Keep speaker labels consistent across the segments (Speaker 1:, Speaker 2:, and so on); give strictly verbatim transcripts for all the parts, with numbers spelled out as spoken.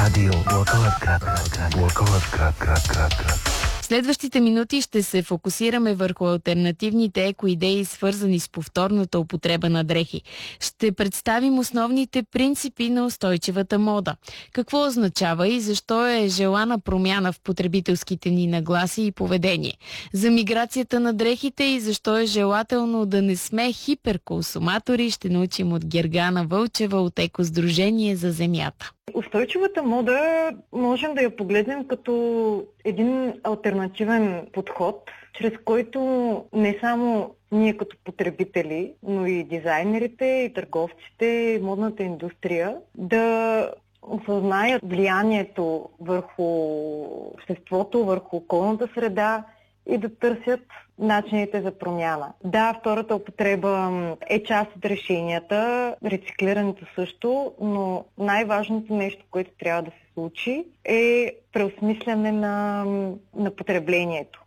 Speaker 1: Радио Благоевград. Благоевград, град, град, град.
Speaker 2: В следващите минути ще се фокусираме върху алтернативните екоидеи, свързани с повторната употреба на дрехи. Ще представим основните принципи на устойчивата мода. Какво означава и защо е желана промяна в потребителските ни нагласи и поведение. За миграцията на дрехите и защо е желателно да не сме хиперконсуматори, ще научим от Гергана Вълчева от Екосдружение за земята.
Speaker 3: Устойчивата мода можем да я погледнем като един алтернативен подход, чрез който не само ние като потребители, но и дизайнерите, и търговците, и модната индустрия да осъзнаят влиянието върху обществото, върху околната среда и да търсят начините за промяна. Да, втората употреба е част от решенията, рециклирането също, но най-важното нещо, което трябва да се случи, е преосмисляне на, на потреблението.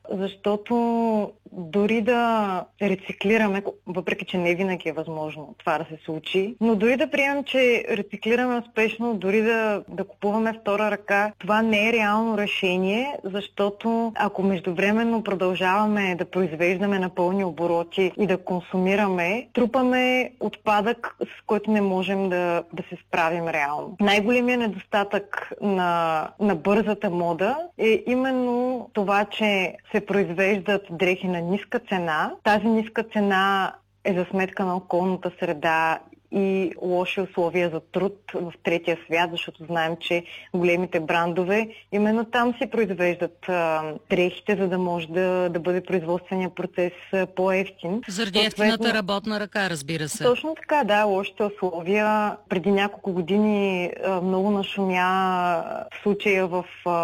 Speaker 3: Защото дори да рециклираме, въпреки че не винаги е възможно това да се случи, но дори да приемем, че рециклираме успешно, дори да, да купуваме втора ръка, това не е реално решение, защото ако междувременно продължаваме да произвеждаме на пълни обороти и да консумираме, трупаме отпадък, с който не можем да, да се справим реално. Най-големият недостатък на, на бързата мода е именно това, че се произвеждат дрехи на ниска цена. Тази ниска цена е за сметка на околната среда и лоши условия за труд в третия свят, защото знаем, че големите брандове именно там се произвеждат а, дрехите, за да може да, да бъде производствения процес а, по-евтин.
Speaker 4: Заради ефтината работна ръка, разбира се.
Speaker 3: Точно така, да, лошите условия. Преди няколко години а, много нашумя случая в а,